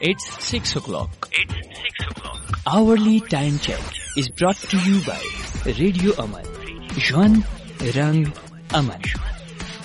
It's 6 o'clock. Hourly time check is brought to you by Radio Aman. Jwan Rang Aman.